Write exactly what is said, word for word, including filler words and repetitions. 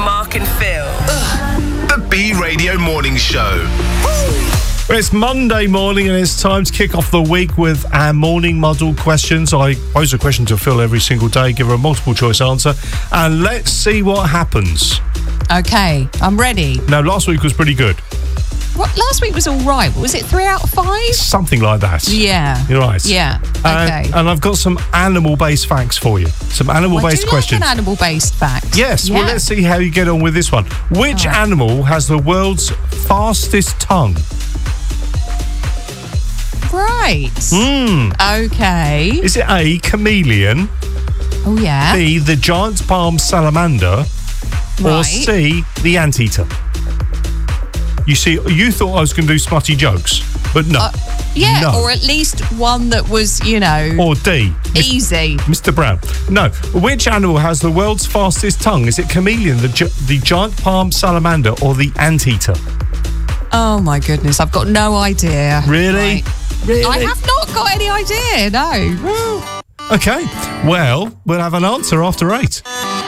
Mark and Phil. The B Radio Morning Show. Well, it's Monday morning and it's time to kick off the week with our morning muddle questions. I pose a question to Phil every single day, give her a multiple choice answer, and let's see what happens. Okay, I'm ready. Now, last week was pretty good. What, last week was all right. Was it three out of five? Something like that. Yeah. You're right. Yeah. Uh, Okay. and I've got some animal-based facts for you. Some animal-based I do questions. like an animal-based fact. Yes, Yeah. well, let's see how you get on with this one. Which All right. animal has the world's fastest tongue? Right. Hmm. Okay. Is it A, chameleon, Oh, yeah. B, the giant palm salamander, or Right. C, the anteater? You see, you thought I was going to do smutty jokes, but no. Uh, yeah, No. or at least one that was, you know, Or D, easy. Mister Brown. No. Which animal has the world's fastest tongue? Is it chameleon, the, gi- the giant palm salamander, or the anteater? Oh, my goodness. I've got no idea. Really? Right. Really? I have not got any idea, no. Okay. Well, we'll have an answer after eight.